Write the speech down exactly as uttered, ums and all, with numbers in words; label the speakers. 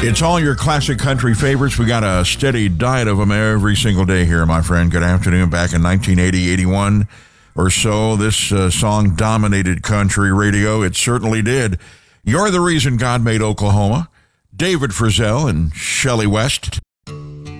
Speaker 1: It's all your classic country favorites. We got a steady diet of them every single day here, my friend. Good afternoon. Back in nineteen eighty, eighty-one or so, this uh, song dominated country radio. It certainly did. You're the Reason God Made Oklahoma. David Frizzell and Shelley West.